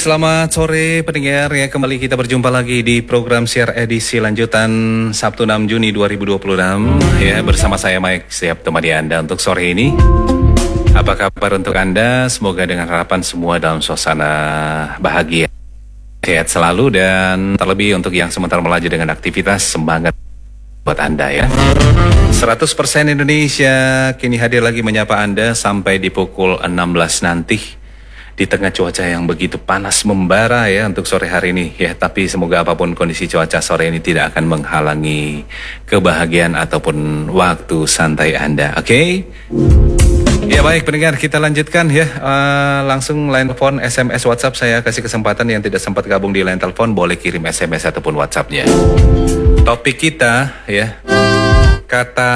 Selamat sore pendengar ya, kembali kita berjumpa lagi di program siar edisi lanjutan Sabtu 6 Juni 2026 ya, bersama saya Mike, siap temani Anda untuk sore ini. Apa kabar untuk Anda? Semoga dengan harapan semua dalam suasana bahagia, sehat selalu, dan terlebih untuk yang sementara melaju dengan aktivitas, semangat buat Anda ya. 100% Indonesia kini hadir lagi menyapa Anda sampai di pukul 16 nanti. Di tengah cuaca yang begitu panas membara ya untuk sore hari ini ya, tapi semoga apapun kondisi cuaca sore ini tidak akan menghalangi kebahagiaan ataupun waktu santai Anda, oke? Ya baik pendengar, kita lanjutkan ya, langsung line telepon, SMS, WhatsApp saya kasih kesempatan. Yang tidak sempat gabung di line telepon boleh kirim SMS ataupun WhatsAppnya. Topik kita ya, kata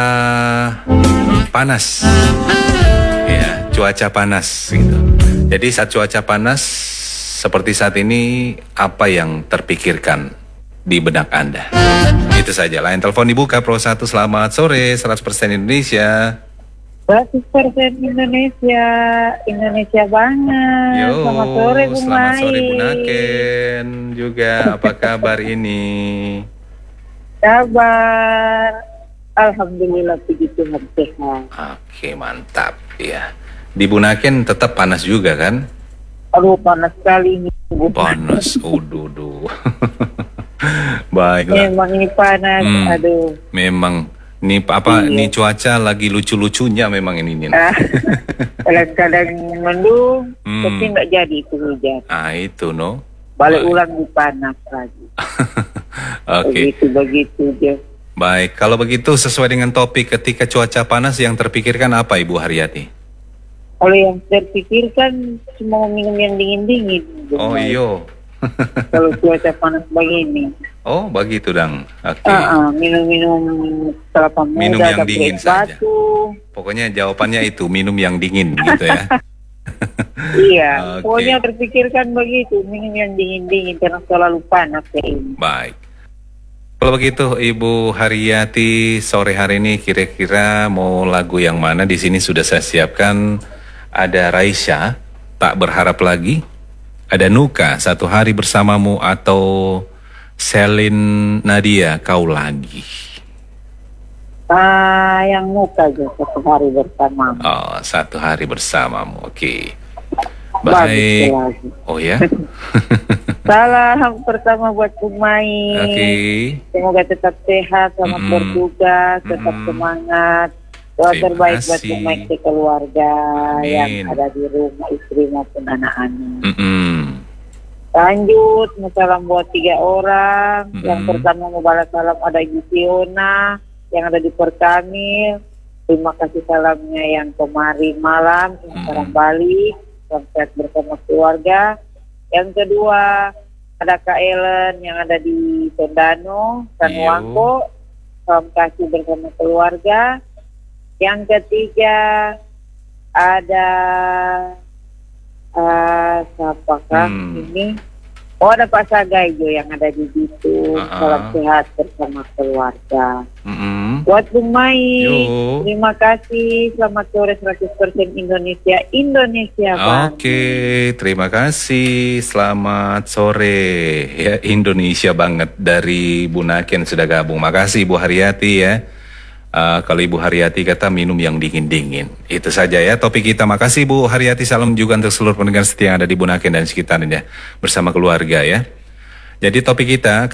panas ya, cuaca panas gitu. Jadi saat cuaca panas seperti saat ini, apa yang terpikirkan di benak Anda? Itu saja. Line telepon dibuka, Pro 1, selamat sore, 100% Indonesia. 100% Indonesia, Indonesia banget. Yo, selamat sore Bu selamat sore Mai. Bu Naken juga, apa kabar ini? Kabar, alhamdulillah puji Tuhan sehat. Oke, mantap ya. Di Bu Naken tetap panas juga kan? Aduh panas sekali ini Bu. Panas, uduh. Baiklah. Memang ini panas, aduh. Memang ini apa? Iya. Ini cuaca lagi lucu-lucunya memang ini. Kadang-kadang mendung, tapi nggak jadi itu hujan. Ah itu no. Balik ulang di panas lagi. Oke. Begitu aja. Baik, kalau begitu sesuai dengan topik, ketika cuaca panas yang terpikirkan apa Ibu Haryati? Kalau yang terpikirkan cuma minum yang dingin-dingin. Oh iyo. Kalau cuaca panas begini. Oh begitu dang. Oke. Minum-minum kelapa muda, Minum yang tapi dingin es saja. batu. Pokoknya jawabannya itu, minum yang dingin gitu ya. Iya, Oke. pokoknya terpikirkan begitu, minum yang dingin-dingin karena selalu panas ya ini. Baik. Kalau begitu Ibu Haryati, sore hari ini kira-kira mau lagu yang mana? Di sini sudah saya siapkan. Ada Raisya, Tak Berharap Lagi. Ada Nuka, Satu Hari Bersamamu, atau Celine Nadia, Kau Lagi. Yang muka aja satu hari bersama. Oh, Satu Hari Bersamamu. Oke. Bagus Baik. lagi. Oh ya. Salam pertama buat Umai. Oke. Semoga tetap sehat, selamat bertugas, tetap semangat. Doa Terima terbaik buat kasih. Umai ke keluarga Amin. yang ada di rumah, istri maupun anak-anak. Lanjut. Lanjut, salam buat 3 orang. Yang pertama mau balas salam ada Ibu Fiona yang ada di Perkamil. Terima kasih salamnya yang kemarin malam, yang sekarang balik. Salam sehat bersama keluarga. Yang kedua ada Kak Ellen yang ada di Tondano, Sanuangko. Salam kasih bersama keluarga. Yang ketiga ada siapakah ini? Oh ada Pak Sagaijo yang ada di situ. Salam sehat bersama keluarga. Buat Bung Mai, Yo. terima kasih. Selamat sore 100% Indonesia, Indonesia banget. Oke, terima kasih. Selamat sore ya, Indonesia banget dari Bu Naken sudah gabung. Makasih Ibu Haryati ya. Kalau Ibu Haryati kata minum yang dingin-dingin. Itu saja ya topik kita. Makasih Bu Haryati. Salam juga untuk seluruh pendengar setia yang ada di Bu Naken dan sekitarnya bersama keluarga ya. Jadi topik kita